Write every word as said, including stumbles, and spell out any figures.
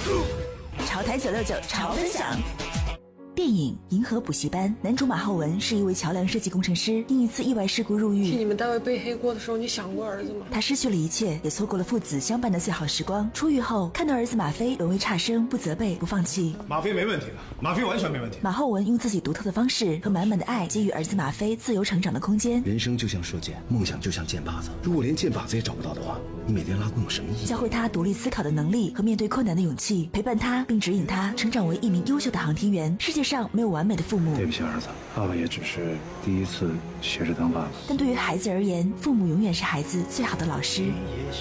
潮台九六九潮分享。电影《银河补习班》男主马浩文是一位桥梁设计工程师，因一次意外事故入狱。 替你们单位背黑锅的时候，你想过儿子吗？ 他失去了一切，也错过了父子相伴的最好时光。出狱后，看到儿子马飞沦为差生，不责备，不放弃。 马飞没问题的，马飞完全没问题。 马浩文用自己独特的方式和满满的爱，给予儿子马飞自由成长的空间。 人生就像射箭，梦想就像箭靶子。如果连箭靶子也找不到的话，你每天拉弓有什么意义？ 教会他独立思考的能力和面对困难的勇气，陪伴他并指引他成长为一名优秀的航天员。世界上没有完美的父母。 对不起儿子，爸爸也只是第一次学着当爸爸。 但对于孩子而言，父母永远是孩子最好的老师。